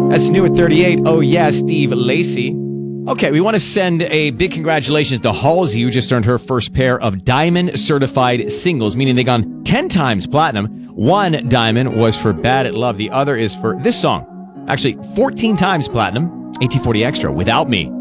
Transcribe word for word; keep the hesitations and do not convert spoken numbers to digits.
That's new at thirty-eight. Oh, yeah, Steve Lacy. Okay, we want to send a big congratulations to Halsey, who just earned her first pair of diamond certified singles, meaning they've gone ten times platinum. One diamond was for Bad at Love. The other is for this song. Actually, fourteen times platinum, eighteen forty Extra, Without Me.